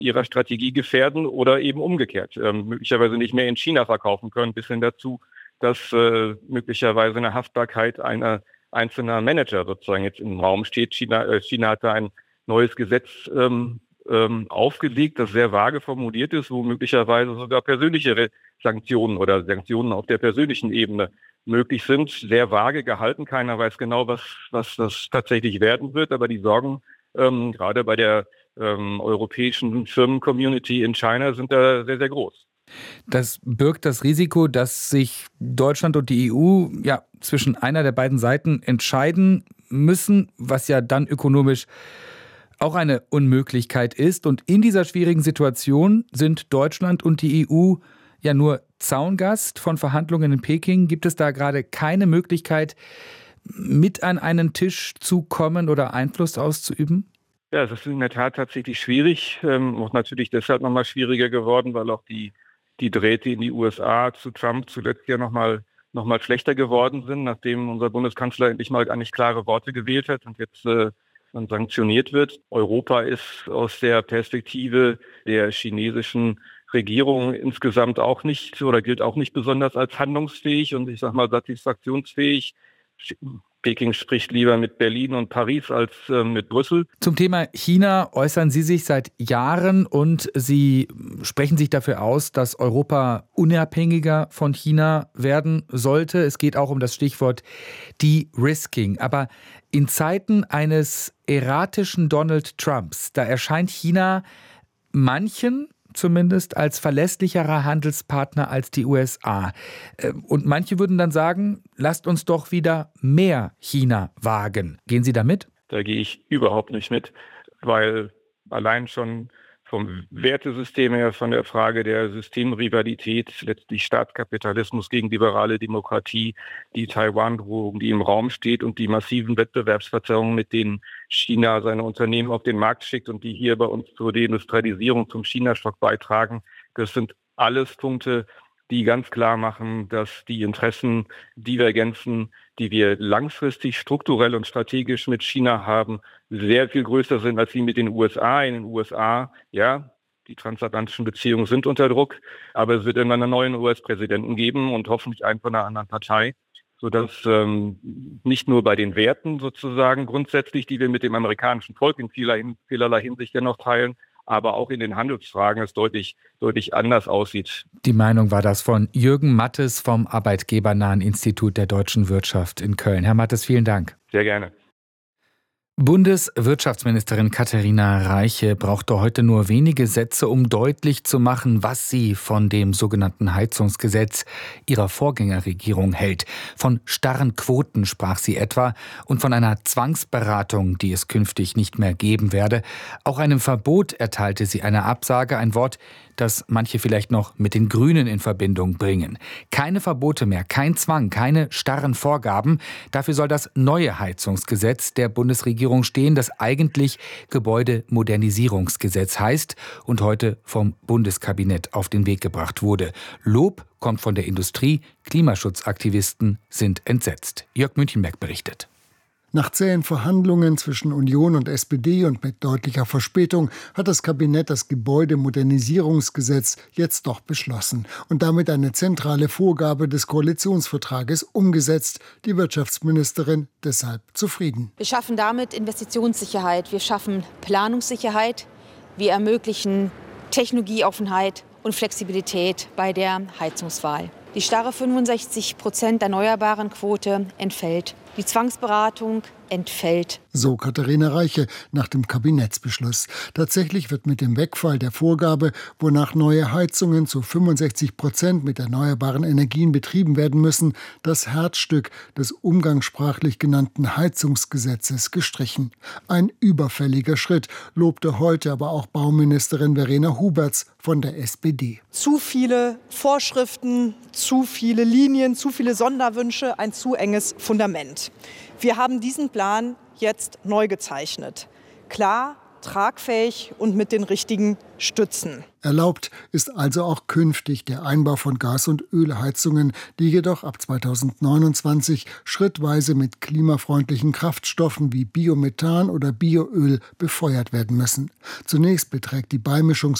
ihrer Strategie gefährden oder eben umgekehrt möglicherweise nicht mehr in China verkaufen können, bis hin dazu, dass möglicherweise eine Haftbarkeit einer einzelner Manager sozusagen jetzt im Raum steht. China hat da ein neues Gesetz aufgelegt, das sehr vage formuliert ist, wo möglicherweise sogar persönliche Sanktionen oder Sanktionen auf der persönlichen Ebene möglich sind. Sehr vage gehalten, keiner weiß genau, was das tatsächlich werden wird, aber die Sorgen gerade bei der europäischen Firmen-Community in China sind da sehr, sehr groß. Das birgt das Risiko, dass sich Deutschland und die EU ja zwischen einer der beiden Seiten entscheiden müssen, was ja dann ökonomisch auch eine Unmöglichkeit ist. Und in dieser schwierigen Situation sind Deutschland und die EU ja nur Zaungast von Verhandlungen in Peking. Gibt es da gerade keine Möglichkeit, mit an einen Tisch zu kommen oder Einfluss auszuüben? Ja, es ist in der Tat tatsächlich schwierig. Auch natürlich deshalb nochmal schwieriger geworden, weil auch die Drähte in die USA zu Trump zuletzt ja nochmal schlechter geworden sind, nachdem unser Bundeskanzler endlich mal eigentlich klare Worte gewählt hat und jetzt dann sanktioniert wird. Europa ist aus der Perspektive der chinesischen Regierung insgesamt auch nicht oder gilt auch nicht besonders als handlungsfähig und ich sag mal satisfaktionsfähig. Peking spricht lieber mit Berlin und Paris als mit Brüssel. Zum Thema China äußern Sie sich seit Jahren und Sie sprechen sich dafür aus, dass Europa unabhängiger von China werden sollte. Es geht auch um das Stichwort De-Risking. Aber in Zeiten eines erratischen Donald Trumps, da erscheint China manchen zumindest als verlässlicherer Handelspartner als die USA. Und manche würden dann sagen, lasst uns doch wieder mehr China wagen. Gehen Sie da mit? Da gehe ich überhaupt nicht mit, weil allein schon vom Wertesystem her, von der Frage der Systemrivalität, letztlich Staatskapitalismus gegen liberale Demokratie, die Taiwan-Drohung, die im Raum steht und die massiven Wettbewerbsverzerrungen, mit denen China seine Unternehmen auf den Markt schickt und die hier bei uns zur Deindustrialisierung, zum China-Schock beitragen. Das sind alles Punkte, die ganz klar machen, dass die Interessendivergenzen, die wir langfristig strukturell und strategisch mit China haben, sehr viel größer sind als die mit den USA. In den USA, ja, die transatlantischen Beziehungen sind unter Druck, aber es wird immer einen neuen US-Präsidenten geben und hoffentlich einen von einer anderen Partei, sodass nicht nur bei den Werten sozusagen grundsätzlich, die wir mit dem amerikanischen Volk in vielerlei Hinsicht dennoch teilen, aber auch in den Handelsfragen es deutlich anders aussieht. Die Meinung war das von Jürgen Mattes vom Arbeitgebernahen Institut der deutschen Wirtschaft in Köln. Herr Mattes, vielen Dank. Sehr gerne. Bundeswirtschaftsministerin Katharina Reiche brauchte heute nur wenige Sätze, um deutlich zu machen, was sie von dem sogenannten Heizungsgesetz ihrer Vorgängerregierung hält. Von starren Quoten sprach sie etwa und von einer Zwangsberatung, die es künftig nicht mehr geben werde. Auch einem Verbot erteilte sie eine Absage, ein Wort, das manche vielleicht noch mit den Grünen in Verbindung bringen. Keine Verbote mehr, kein Zwang, keine starren Vorgaben. Dafür soll das neue Heizungsgesetz der Bundesregierung stehen, das eigentlich Gebäudemodernisierungsgesetz heißt und heute vom Bundeskabinett auf den Weg gebracht wurde. Lob kommt von der Industrie, Klimaschutzaktivisten sind entsetzt. Jörg Münchenberg berichtet. Nach zähen Verhandlungen zwischen Union und SPD und mit deutlicher Verspätung hat das Kabinett das Gebäudemodernisierungsgesetz jetzt doch beschlossen und damit eine zentrale Vorgabe des Koalitionsvertrages umgesetzt. Die Wirtschaftsministerin deshalb zufrieden. Wir schaffen damit Investitionssicherheit, wir schaffen Planungssicherheit, wir ermöglichen Technologieoffenheit und Flexibilität bei der Heizungswahl. Die starre 65% erneuerbaren Quote entfällt. Die Zwangsberatung entfällt. So Katharina Reiche nach dem Kabinettsbeschluss. Tatsächlich wird mit dem Wegfall der Vorgabe, wonach neue Heizungen zu 65% mit erneuerbaren Energien betrieben werden müssen, das Herzstück des umgangssprachlich genannten Heizungsgesetzes gestrichen. Ein überfälliger Schritt, lobte heute aber auch Bauministerin Verena Huberts von der SPD. Zu viele Vorschriften, zu viele Linien, zu viele Sonderwünsche, ein zu enges Fundament. Wir haben diesen Plan jetzt neu gezeichnet. Klar, tragfähig und mit den richtigen Stützen. Erlaubt ist also auch künftig der Einbau von Gas- und Ölheizungen, die jedoch ab 2029 schrittweise mit klimafreundlichen Kraftstoffen wie Biomethan oder Bioöl befeuert werden müssen. Zunächst beträgt die Beimischung